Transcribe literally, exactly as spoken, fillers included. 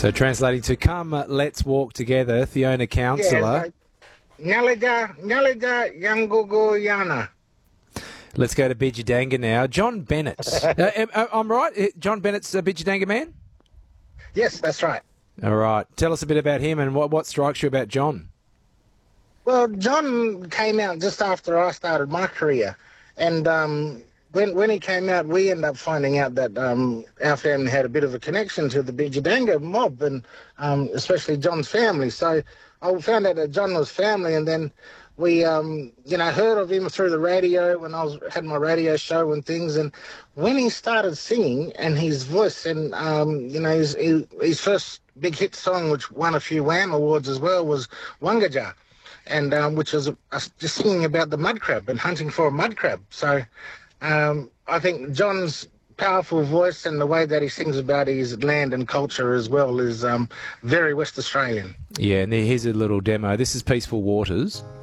So translating to come, uh, let's walk together, Fiona Counsellor. Nyalaga, Nyalaga, Yangogo Yana. Let's go to Bidjadanga now. John Bennett. uh, am, uh, I'm right? Uh, John Bennett's a Bidjadanga man? Yes, that's right. All right. Tell us a bit about him and what, what strikes you about John. Well, John came out just after I started my career. And um, when when he came out, we ended up finding out that um, our family had a bit of a connection to the Bidjadanga mob, and um, especially John's family. So I found out that John was family, and then we, um, you know, heard of him through the radio when I was had my radio show and things. And when he started singing and his voice, and um, you know, his, his first big hit song, which won a few Wham awards as well, was Wangaja, and um, which was us just singing about the mud crab and hunting for a mud crab. So um, I think John's powerful voice and the way that he sings about his land and culture as well is um, very West Australian. Yeah, and here's a little demo. This is Peaceful Waters.